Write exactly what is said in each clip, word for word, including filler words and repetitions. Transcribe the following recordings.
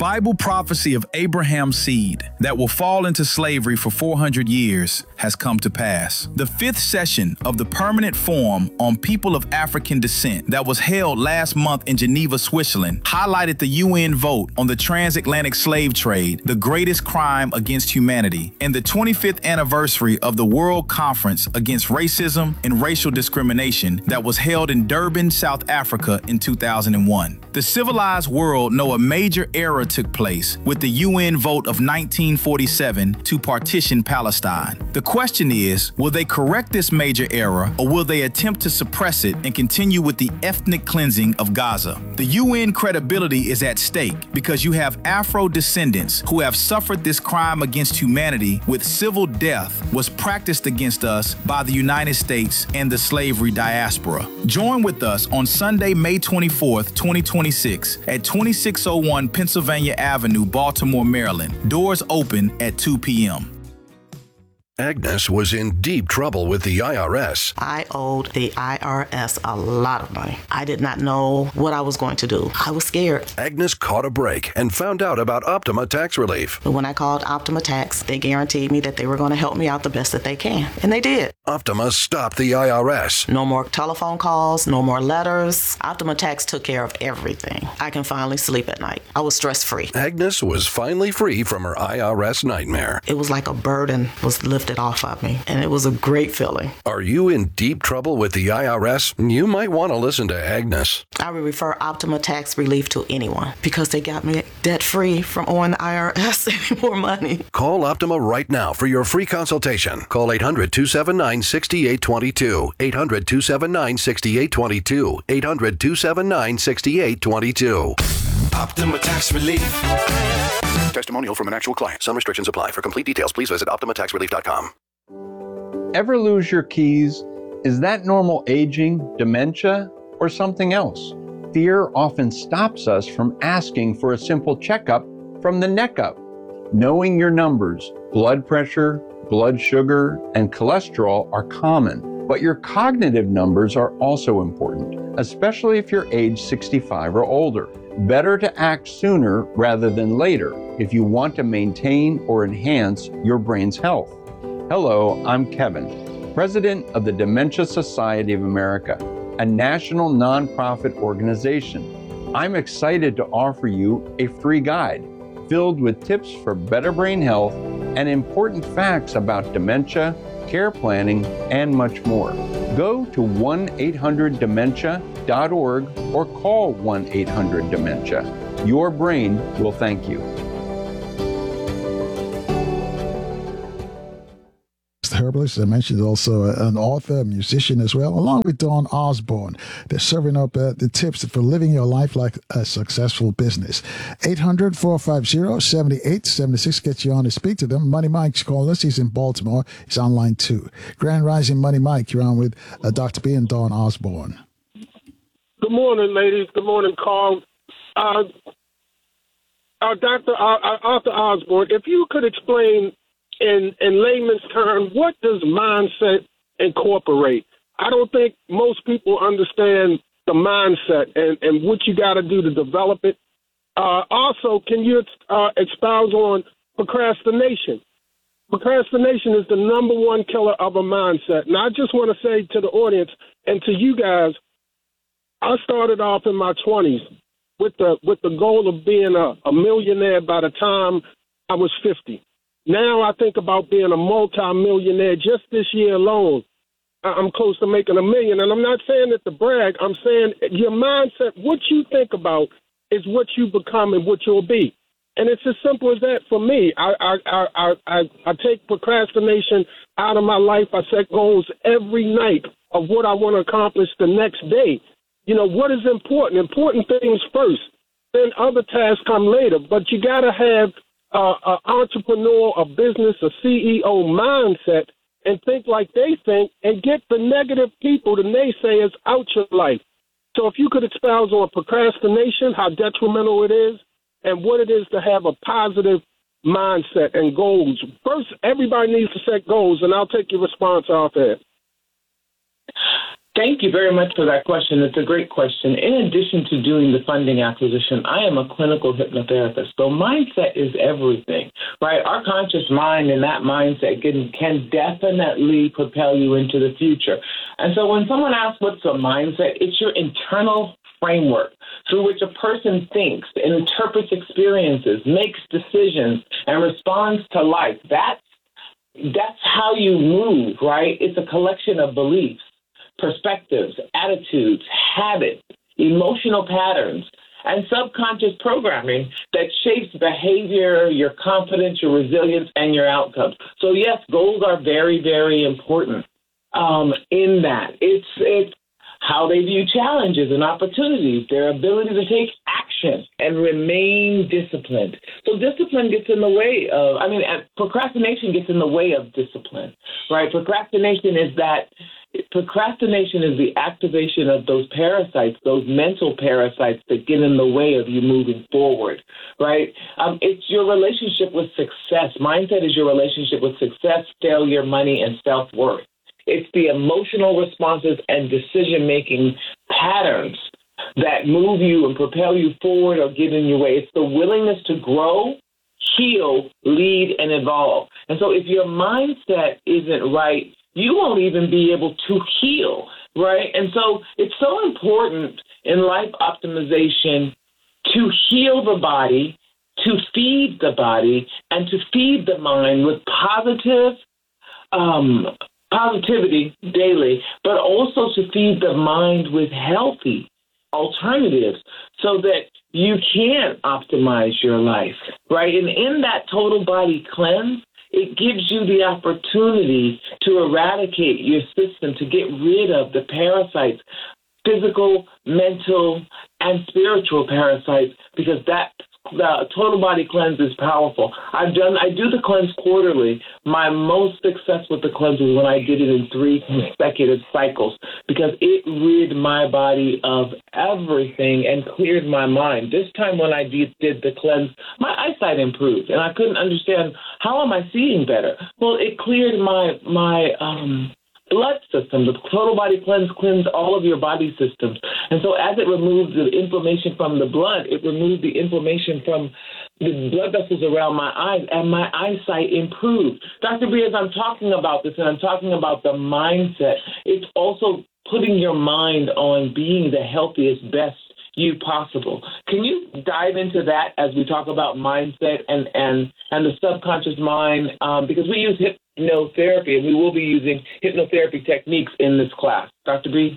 Bible prophecy of Abraham's seed that will fall into slavery for four hundred years has come to pass. The fifth session of the Permanent Forum on People of African Descent that was held last month in Geneva, Switzerland, highlighted the U N vote on the transatlantic slave trade, the greatest crime against humanity, and the twenty-fifth anniversary of the World Conference Against Racism and Racial Discrimination that was held in Durban, South Africa in two thousand one. The civilized world know a major error took place with the U N vote of nineteen forty-seven to partition Palestine. The question is, will they correct this major error, or will they attempt to suppress it and continue with the ethnic cleansing of Gaza? The U N credibility is at stake because you have Afro-descendants who have suffered this crime against humanity with civil death was practiced against us by the United States and the slavery diaspora. Join with us on Sunday, May twenty-fourth, twenty twenty-six at twenty-six oh one Pennsylvania Avenue, Baltimore, Maryland. Doors open at two p.m. Agnes was in deep trouble with the I R S. I owed the I R S a lot of money. I did not know what I was going to do. I was scared. Agnes caught a break and found out about Optima Tax Relief. But when I called Optima Tax, they guaranteed me that they were going to help me out the best that they can. And they did. Optima stopped the I R S. No more telephone calls, no more letters. Optima Tax took care of everything. I can finally sleep at night. I was stress-free. Agnes was finally free from her I R S nightmare. It was like a burden was lifted off of me, and it was a great feeling. Are you in deep trouble with the I R S? You might want to listen to Agnes. I would refer Optima Tax Relief to anyone because they got me debt-free from owing the I R S any more money. Call Optima right now for your free consultation. Call eight hundred, two seven nine, six eight two two. eight hundred, two seven nine, six eight two two. eight hundred, two seven nine, six eight two two. Optima Tax Relief. Testimonial from an actual client. Some restrictions apply. For complete details, please visit optima tax relief dot com. Ever lose your keys? Is that normal aging, dementia, or something else? Fear often stops us from asking for a simple checkup from the neck up. Knowing your numbers, blood pressure, blood sugar, and cholesterol are common, but your cognitive numbers are also important, especially if you're age sixty-five or older. Better to act sooner rather than later if you want to maintain or enhance your brain's health. Hello, I'm Kevin, president of the Dementia Society of America, a national nonprofit organization. I'm excited to offer you a free guide filled with tips for better brain health and important facts about dementia, care planning, and much more. Go to one eight hundred dementia dot org or call one eight hundred dementia. Your brain will thank you. Herbalist, I mentioned, also an author, a musician as well, along with Dawn Osborne. They're serving up uh, the tips for living your life like a successful business. eight hundred, four five zero, seven eight seven six gets you on to speak to them. Money Mike's calling us. He's in Baltimore. He's online too. Grand Rising Money Mike, you're on with uh, Doctor B and Dawn Osborne. Good morning, ladies. Good morning, Carl. Uh, uh, Doctor Uh, Arthur Osborne, if you could explain in, in layman's terms, what does mindset incorporate? I don't think most people understand the mindset and, and what you got to do to develop it. Uh, also, can you uh, expound on procrastination? Procrastination is the number one killer of a mindset. And I just want to say to the audience and to you guys, I started off in my twenties with the with the goal of being a, a millionaire by the time I was fifty. Now I think about being a multi-millionaire. Just this year alone, I'm close to making a million. And I'm not saying it to brag. I'm saying your mindset, what you think about is what you become and what you'll be. And it's as simple as that for me. I I I I, I take procrastination out of my life. I set goals every night of what I want to accomplish the next day. You know, what is important? Important things first. Then other tasks come later. But you got to have Uh, an entrepreneur, a business, a C E O mindset and think like they think and get the negative people, the naysayers, out your life. So if you could expound on procrastination, how detrimental it is, and what it is to have a positive mindset and goals. First, everybody needs to set goals, and I'll take your response off there. Thank you very much for that question. It's a great question. In addition to doing the funding acquisition, I am a clinical hypnotherapist. So mindset is everything, right? Our conscious mind and that mindset can, can definitely propel you into the future. And so when someone asks what's a mindset, it's your internal framework through which a person thinks, interprets experiences, makes decisions, and responds to life. That's, that's how you move, right? It's a collection of beliefs, perspectives, attitudes, habits, emotional patterns, and subconscious programming that shapes behavior, your confidence, your resilience, and your outcomes. So yes, goals are very, very important um, in that. It's, it's how they view challenges and opportunities, their ability to take action and remain disciplined. So discipline gets in the way of, I mean, procrastination gets in the way of discipline, right? Procrastination is that Procrastination is the activation of those parasites, those mental parasites that get in the way of you moving forward, right? Um, it's your relationship with success. Mindset is your relationship with success, failure, money, and self-worth. It's the emotional responses and decision-making patterns that move you and propel you forward or get in your way. It's the willingness to grow, heal, lead, and evolve. And so if your mindset isn't right, you won't even be able to heal, right? And so it's so important in life optimization to heal the body, to feed the body, and to feed the mind with positive um, positivity daily, but also to feed the mind with healthy alternatives so that you can optimize your life, right? And in that total body cleanse, it gives you the opportunity to eradicate your system, to get rid of the parasites, physical, mental, and spiritual parasites, because that the total body cleanse is powerful. I've done, I do the cleanse quarterly. My most success with the cleanse was when I did it in three consecutive cycles, because it rid my body of everything and cleared my mind. This time when I did, did the cleanse, my eyesight improved, and I couldn't understand, how am I seeing better? Well, it cleared my, my, um, blood system. The total body cleanse cleansed all of your body systems. And so as it removed the inflammation from the blood, it removed the inflammation from the blood vessels around my eyes, and my eyesight improved. Doctor B, as I'm talking about this, and I'm talking about the mindset, it's also putting your mind on being the healthiest, best you possible. Can you dive into that as we talk about mindset and, and, and the subconscious mind? Um, because we use hypnotherapy, and we will be using hypnotherapy techniques in this class. Doctor B?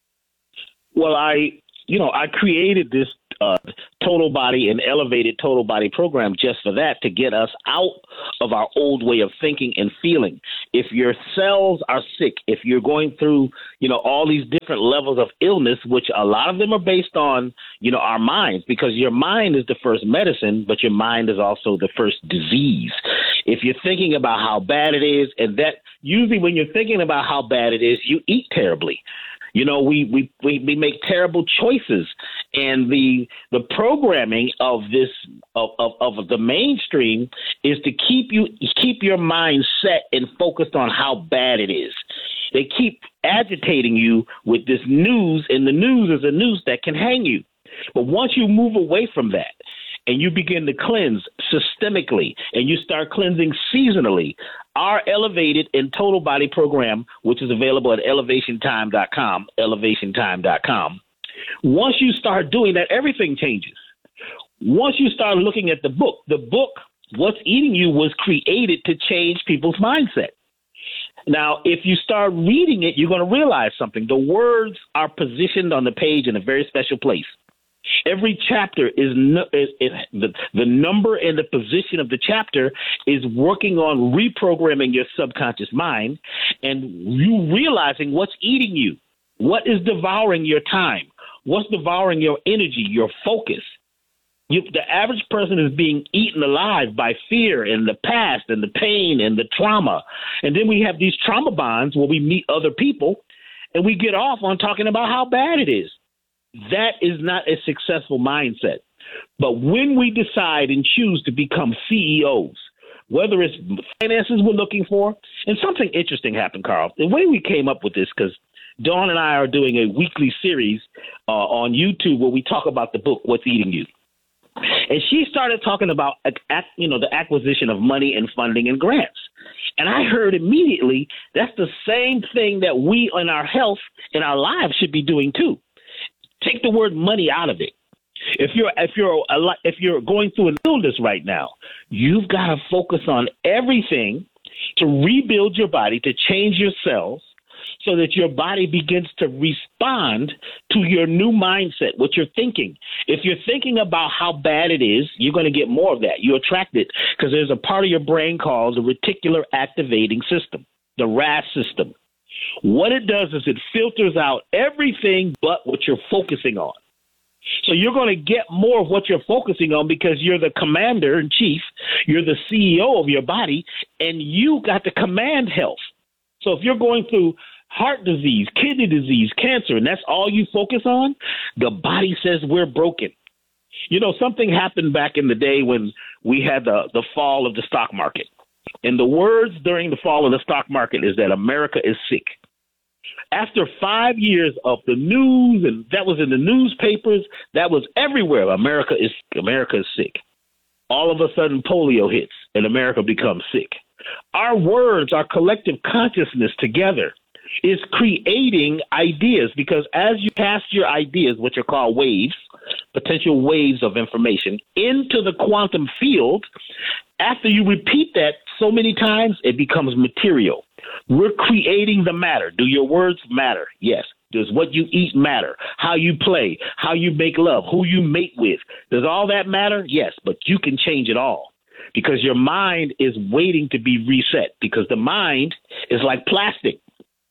Well, I, you know, I created this uh, total body and elevated total body program just for that, to get us out of our old way of thinking and feeling. If your cells are sick, if you're going through, you know, all these different levels of illness, which a lot of them are based on, you know, our minds, because your mind is the first medicine, but your mind is also the first disease. If you're thinking about how bad it is, and that usually when you're thinking about how bad it is, you eat terribly. You know, we, we, we, we make terrible choices, and the the programming of this of, of, of the mainstream is to keep you keep your mind set and focused on how bad it is. They keep agitating you with this news, and the news is a news that can hang you. But once you move away from that, and you begin to cleanse systemically, and you start cleansing seasonally, our elevated and total body program, which is available at elevation time dot com, elevation time dot com. Once you start doing that, everything changes. Once you start looking at the book, the book, What's Eating You, was created to change people's mindset. Now, if you start reading it, you're going to realize something. The words are positioned on the page in a very special place. Every chapter is, no, is, is the, the number and the position of the chapter is working on reprogramming your subconscious mind, and you realizing what's eating you, what is devouring your time, what's devouring your energy, your focus. You, the average person is being eaten alive by fear and the past and the pain and the trauma. And then we have these trauma bonds where we meet other people and we get off on talking about how bad it is. That is not a successful mindset. But when we decide and choose to become C E Os, whether it's finances we're looking for, and something interesting happened, Carl. The way we came up with this, because Dawn and I are doing a weekly series uh, on YouTube where we talk about the book, What's Eating You. And she started talking about, you know, the acquisition of money and funding and grants. And I heard immediately that's the same thing that we in our health in our lives should be doing too. Take the word money out of it. If you're if you're if you're going through an illness right now, you've got to focus on everything to rebuild your body, to change your cells, so that your body begins to respond to your new mindset, what you're thinking. If you're thinking about how bad it is, you're going to get more of that. You attract it because there's a part of your brain called the reticular activating system, the R A S system. What it does is it filters out everything but what you're focusing on. So you're going to get more of what you're focusing on because you're the commander in chief, you're the C E O of your body, and you got to command health. So if you're going through heart disease, kidney disease, cancer, and that's all you focus on, the body says we're broken. You know, something happened back in the day when we had the, the fall of the stock market. And the words during the fall of the stock market is that America is sick. After five years of the news, and that was in the newspapers, that was everywhere, America is America is sick. All of a sudden, polio hits, and America becomes sick. Our words, our collective consciousness together is creating ideas, because as you cast your ideas, which are called waves, potential waves of information, into the quantum field, after you repeat that so many times, it becomes material. We're creating the matter. Do your words matter? Yes. Does what you eat matter? How you play, how you make love, who you mate with. Does all that matter? Yes, but you can change it all because your mind is waiting to be reset, because the mind is like plastic.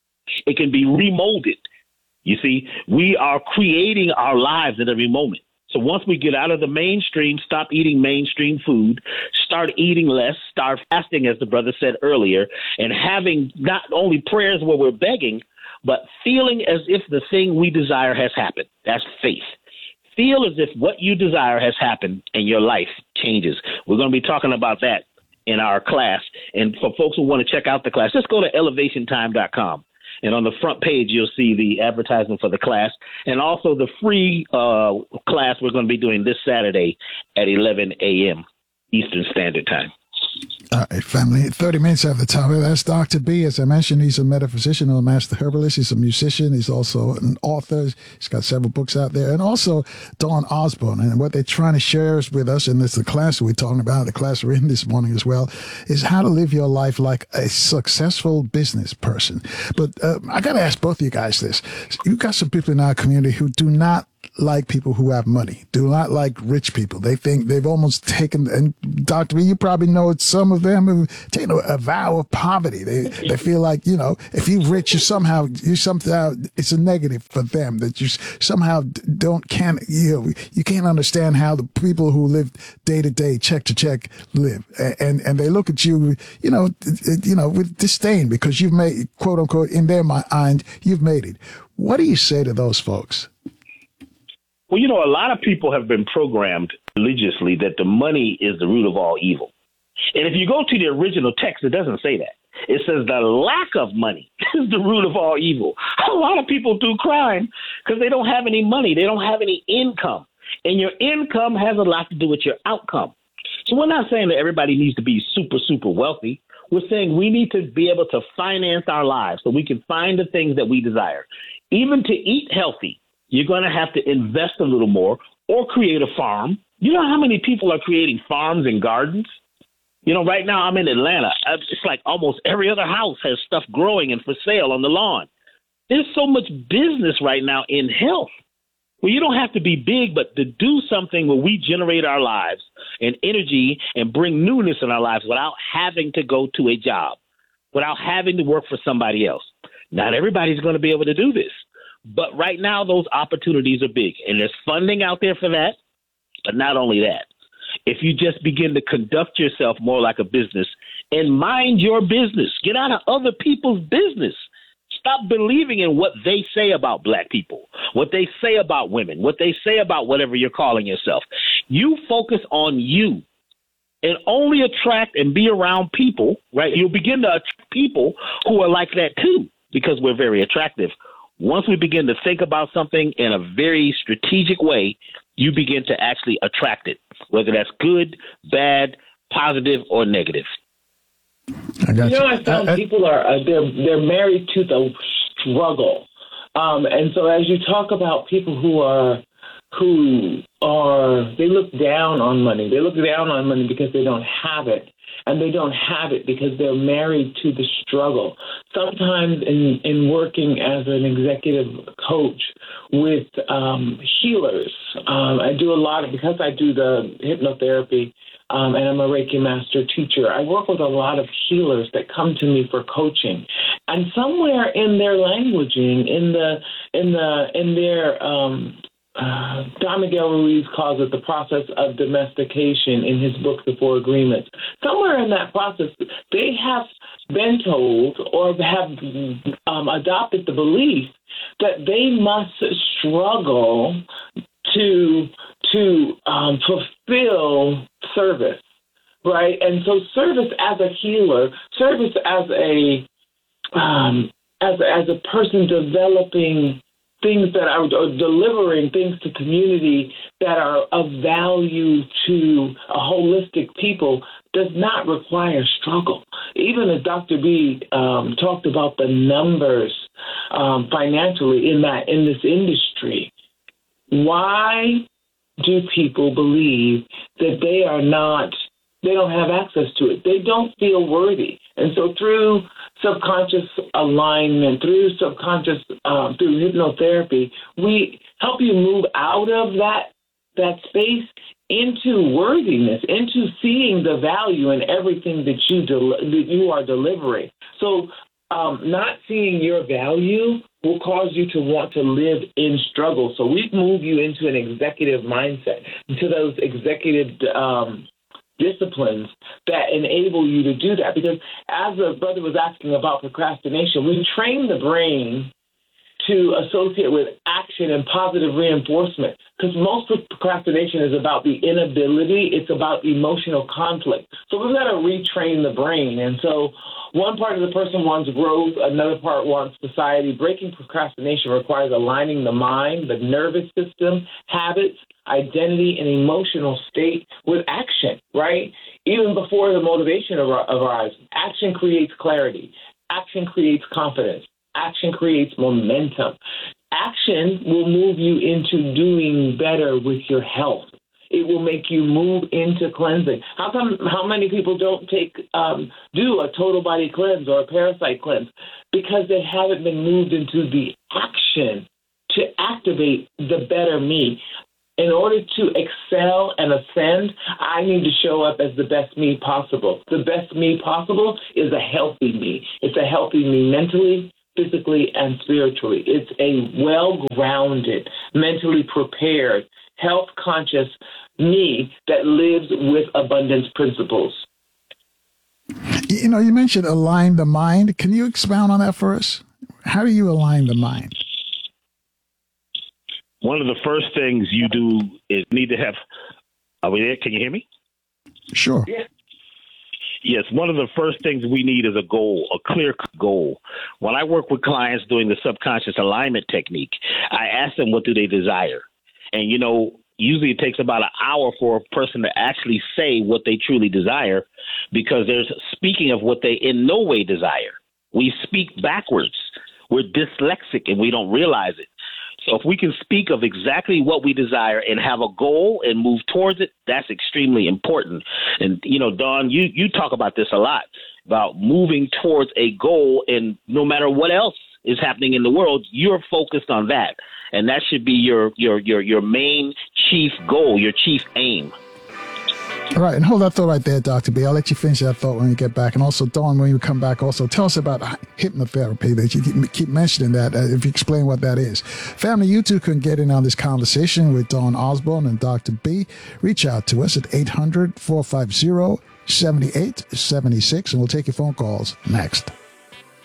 It can be remolded. You see, we are creating our lives at every moment. So once we get out of the mainstream, stop eating mainstream food, start eating less, start fasting, as the brother said earlier, and having not only prayers where we're begging, but feeling as if the thing we desire has happened. That's faith. Feel as if what you desire has happened and your life changes. We're going to be talking about that in our class. And for folks who want to check out the class, just go to elevation time dot com. And on the front page, you'll see the advertisement for the class and also the free uh, class we're going to be doing this Saturday at eleven a.m. Eastern Standard Time. All right, family, thirty minutes after the top. That's Doctor B. As I mentioned, he's a metaphysician, a master herbalist. He's a musician. He's also an author. He's got several books out there. And also Dawn Osborne. And what they're trying to share with us, and this is the class we're talking about, the class we're in this morning as well, is how to live your life like a successful business person. But uh, I got to ask both of you guys this. You've got some people in our community who do not like people who have money, do not like rich people. They think they've almost taken, and Doctor B, you probably know it, some of them have taken a, a vow of poverty. They they feel like, you know, if you're rich, you somehow, you somehow, it's a negative for them that you somehow don't, can't, you know, you can't understand how the people who live day to day, check to check live. And, and they look at you, you know, you know, with disdain because you've made, quote unquote, in their mind, you've made it. What do you say to those folks? Well, you know, a lot of people have been programmed religiously that the money is the root of all evil. And if you go to the original text, it doesn't say that. It says the lack of money is the root of all evil. A lot of people do crime because they don't have any money. They don't have any income. And your income has a lot to do with your outcome. So we're not saying that everybody needs to be super, super wealthy. We're saying we need to be able to finance our lives so we can find the things that we desire. Even to eat healthy, you're going to have to invest a little more or create a farm. You know how many people are creating farms and gardens? You know, right now I'm in Atlanta. It's like almost every other house has stuff growing and for sale on the lawn. There's so much business right now in health. Well, you don't have to be big, but to do something where we generate our lives and energy and bring newness in our lives without having to go to a job, without having to work for somebody else. Not everybody's going to be able to do this. But right now, those opportunities are big, and there's funding out there for that. But not only that, if you just begin to conduct yourself more like a business and mind your business, get out of other people's business. Stop believing in what they say about black people, what they say about women, what they say about whatever you're calling yourself. You focus on you and only attract and be around people, right? You'll begin to attract people who are like that too, because we're very attractive. Once we begin to think about something in a very strategic way, you begin to actually attract it, whether that's good, bad, positive, or negative. I got you know, you. I found I, I, people are uh, they're they're married to the struggle, um, and so as you talk about people who are who are they look down on money, they look down on money because they don't have it. And they don't have it because they're married to the struggle. Sometimes in, in working as an executive coach with um, healers, um, I do a lot of, because I do the hypnotherapy um, and I'm a Reiki master teacher, I work with a lot of healers that come to me for coaching. And somewhere in their languaging, in the, in the, in their, um, Uh, Don Miguel Ruiz calls it the process of domestication in his book, The Four Agreements. Somewhere in that process, they have been told or have um, adopted the belief that they must struggle to to um, fulfill service, right? And so service as a healer, service as a um, as as a person developing things that are, are delivering things to community that are of value to a holistic people does not require struggle. Even as Doctor B um, talked about the numbers um, financially in that in this industry, why do people believe that they are not, they don't have access to it? They don't feel worthy. And so through subconscious alignment, through subconscious, um, through hypnotherapy, we help you move out of that that space into worthiness, into seeing the value in everything that you del- that you are delivering. So um, not seeing your value will cause you to want to live in struggle. So we move you into an executive mindset, into those executive um disciplines that enable you to do that. Because as the brother was asking about procrastination, we train the brain to associate with action and positive reinforcement, because most of procrastination is about the inability. It's about emotional conflict. So we've got to retrain the brain. And so one part of the person wants growth, another part wants society. Breaking procrastination requires aligning the mind, the nervous system, habits, identity, and emotional state with action, right? Even before the motivation arrives, action creates clarity. Action creates confidence. Action creates momentum. Action will move you into doing better with your health. It will make you move into cleansing. How come? How many people don't take um, do a total body cleanse or a parasite cleanse? Because they haven't been moved into the action to activate the better me. In order to excel and ascend, I need to show up as the best me possible. The best me possible is a healthy me. It's a healthy me mentally, physically, and spiritually. It's a well-grounded, mentally prepared, health-conscious me that lives with abundance principles. You know, you mentioned align the mind. Can you expound on that for us? How do you align the mind? One of the first things you do is need to have, are we there? Can you hear me? Sure. Yeah. Yes, one of the first things we need is a goal, a clear goal. When I work with clients doing the subconscious alignment technique, I ask them what do they desire. And, you know, usually it takes about an hour for a person to actually say what they truly desire, because there's speaking of what they in no way desire. We speak backwards. We're dyslexic and we don't realize it. So if we can speak of exactly what we desire and have a goal and move towards it, that's extremely important. And, you know, Dawn, you, you talk about this a lot, about moving towards a goal, and no matter what else is happening in the world, you're focused on that. And that should be your your your, your main chief goal, your chief aim. All right, and hold that thought right there, Doctor B. I'll let you finish that thought when you get back. And also, Dawn, when you come back, also tell us about hypnotherapy that you keep mentioning that, uh, if you explain what that is. Family, you two can get in on this conversation with Dawn Osborne and Doctor B. Reach out to us at eight hundred, four five zero, seven eight seven six, and we'll take your phone calls next.